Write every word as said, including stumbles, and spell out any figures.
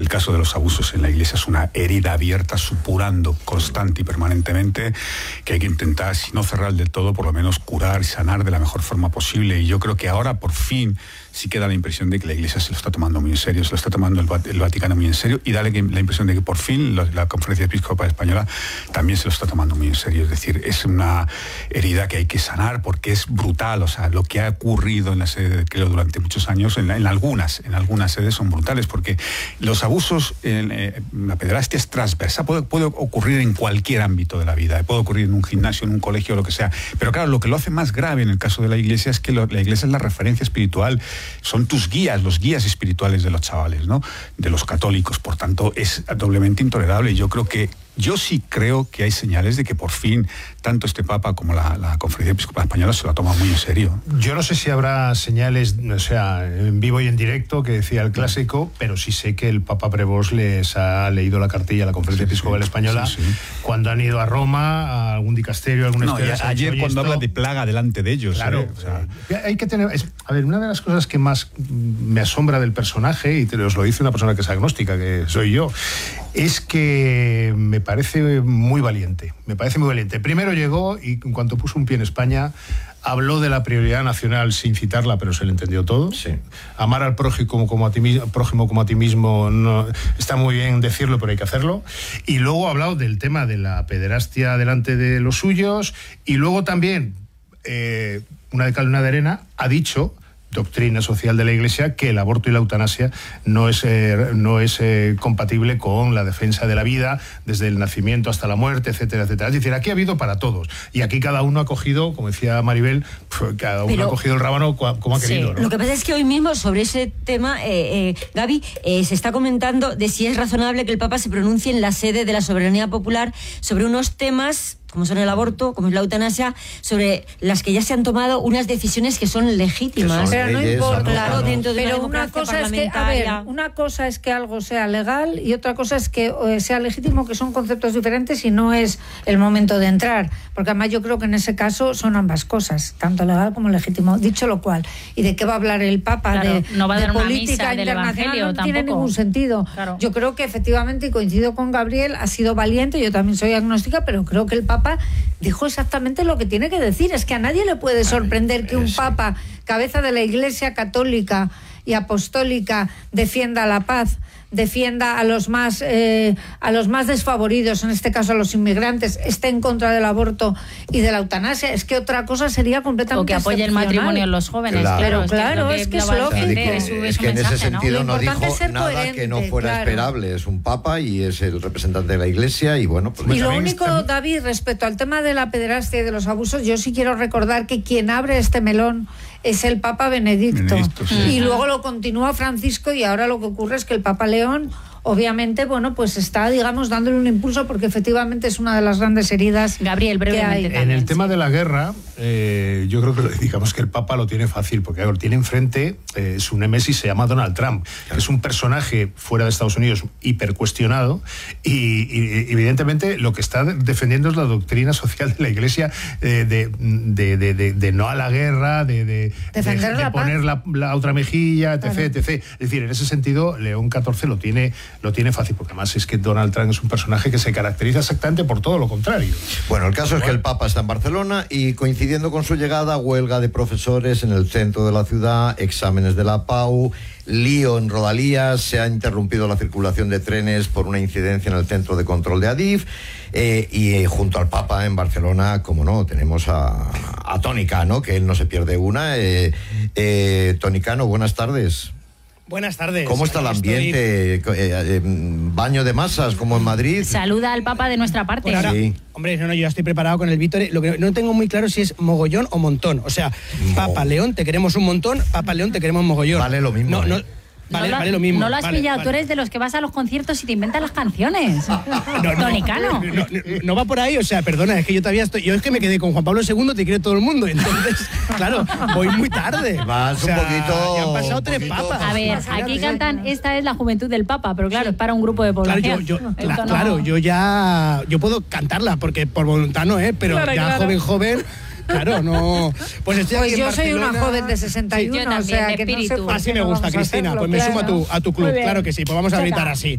el caso de los abusos en la Iglesia es una herida abierta, supurando constante y permanentemente, que hay que intentar, si no cerrar del todo, por lo menos curar y sanar de la mejor forma posible. Y yo creo que ahora, por fin, sí queda la impresión de que la Iglesia se lo está tomando muy en serio, se lo está tomando el, el Vaticano muy en serio, y da la impresión de que por fin la, la Conferencia Episcopal Española también se lo está tomando muy en serio. Es decir, es una herida que hay que sanar porque es brutal. O sea, lo que ha ocurrido en la sede, creo, durante muchos años, en, la, en algunas en algunas sedes son brutales, porque los abusos, en, eh, la pederastia es transversal, puede, puede ocurrir en cualquier ámbito de la vida, puede ocurrir en un gimnasio, en un colegio, lo que sea. Pero claro, lo que lo hace más grave en el caso de la Iglesia es que lo, la Iglesia es la referencia espiritual, son tus guías, los guías espirituales de los chavales, ¿no? De los católicos. Por tanto, es doblemente intolerable. Yo creo que Yo sí creo que hay señales de que por fin tanto este Papa como la, la Conferencia Episcopal Española se lo toma muy en serio. Yo no sé si habrá señales, o sea, en vivo y en directo, que decía el clásico, pero sí sé que el Papa Prevost les ha leído la cartilla a la Conferencia sí, Episcopal sí, Española sí, sí. cuando han ido a Roma, a algún dicasterio, a alguna no, escuela. Ayer dicho, cuando esto... habla de plaga delante de ellos. Claro, ¿eh? O sea, hay que tener... Es, a ver, una de las cosas que más me asombra del personaje, y te os lo dice una persona que es agnóstica, que soy yo, es que me parece muy valiente, me parece muy valiente. Primero llegó y en cuanto puso un pie en España, habló de la prioridad nacional sin citarla, pero se le entendió todo. Sí. Amar al prójimo como, como a ti mismo, prójimo como a ti mismo, no, está muy bien decirlo, pero hay que hacerlo. Y luego ha hablado del tema de la pederastia delante de los suyos, y luego también, eh, una de cal y una de arena, ha dicho... doctrina social de la Iglesia, que el aborto y la eutanasia no es, eh, no es eh, compatible con la defensa de la vida desde el nacimiento hasta la muerte, etcétera, etcétera. Es decir, aquí ha habido para todos. Y aquí cada uno ha cogido, como decía Maribel, cada uno Pero, ha cogido el rábano como ha querido, sí, ¿no? Lo que pasa es que hoy mismo sobre ese tema, eh, eh, Gaby, eh, se está comentando de si es razonable que el Papa se pronuncie en la sede de la soberanía popular sobre unos temas como son el aborto, como es la eutanasia, sobre las que ya se han tomado unas decisiones que son legítimas. Que son pero no importa, claro, dentro de pero una, una cosa es que, a ver, una cosa es que algo sea legal y otra cosa es que eh, sea legítimo, que son conceptos diferentes y no es el momento de entrar, porque además yo creo que en ese caso son ambas cosas, tanto legal como legítimo. Dicho lo cual, ¿y de qué va a hablar el Papa? Claro, de, no va a de dar una política misa internacional, del Evangelio, no tampoco tiene ningún sentido. Claro. Yo creo que efectivamente, y coincido con Gabriel, ha sido valiente, yo también soy agnóstica, pero creo que el Papa dijo exactamente lo que tiene que decir. Es que a nadie le puede sorprender que un Papa, cabeza de la Iglesia católica y apostólica, defienda la paz, defienda a los más eh, a los más desfavoridos, en este caso a los inmigrantes, esté en contra del aborto y de la eutanasia. Es que otra cosa sería completamente o que apoye el matrimonio en los jóvenes. Claro, claro, claro, es que es, que es lógico. Es, su, es que en ese sentido no, no dijo nada coherente, que no fuera claro. esperable. Es un papa y es el representante de la Iglesia y bueno, pues y lo único, está... David, respecto al tema de la pederastia y de los abusos, yo sí quiero recordar que quien abre este melón es el Papa Benedicto, Benedicto sí. Y luego lo continúa Francisco, y ahora lo que ocurre es que el Papa León obviamente, bueno, pues está, digamos, dándole un impulso, porque efectivamente es una de las grandes heridas. Gabriel, brevemente. Que hay. En el tema de la guerra, eh, yo creo que digamos que el Papa lo tiene fácil, porque lo tiene enfrente, eh, su némesis se llama Donald Trump, que es un personaje fuera de Estados Unidos hipercuestionado, y, y evidentemente lo que está defendiendo es la doctrina social de la Iglesia, eh, de, de, de, de, de no a la guerra, de, de, de, de poner la, la otra mejilla, etc, claro. etcétera. Es decir, en ese sentido, León catorce lo tiene... lo tiene fácil, porque además es que Donald Trump es un personaje que se caracteriza exactamente por todo lo contrario. Bueno, el caso es que el Papa está en Barcelona y coincidiendo con su llegada, huelga de profesores en el centro de la ciudad, exámenes de la Pau, lío en Rodalías, se ha interrumpido la circulación de trenes por una incidencia en el centro de control de Adif, eh, y eh, junto al Papa en Barcelona, como no, tenemos a, a Toni Cano, que él no se pierde una. Eh, eh, Toni Cano, buenas tardes. Buenas tardes. ¿Cómo está el ambiente? Estoy... Eh, eh, ¿Baño de masas como en Madrid? Saluda al Papa de nuestra parte. Pues ahora, sí. Hombre, no, no, yo ya estoy preparado con el Vítore. Lo que no tengo muy claro si es mogollón o montón. O sea, no. Papa León, te queremos un montón, Papa León, te queremos mogollón. Vale lo mismo. No, ¿eh? no, Vale, no lo, vale lo mismo. No lo has vale, pillado, vale. Tú eres de los que vas a los conciertos y te inventas las canciones. No, no, Toni Cano. No, no, no va por ahí, o sea, perdona, es que yo todavía estoy... Yo es que me quedé con Juan Pablo segundo, te quiere todo el mundo, entonces, claro, voy muy tarde. Vas o sea, un poquito... Ya han pasado tres poquito, papas. A ver, aquí cantan Esta es la juventud del Papa, pero claro, sí. Es para un grupo de población. Claro, yo, yo, Esto claro, no... yo ya... Yo puedo cantarla, porque por voluntad no, ¿eh? Pero claro, ya claro. joven, joven... Claro, no... Pues, estoy pues aquí yo en soy una joven de sesenta y uno, sí, yo también, o sea, de que no sé espíritu. por Así qué me no gusta, vamos a Cristina, hacerlo, pues me claro. sumo a tu, a tu club, claro que sí, pues vamos a gritar así.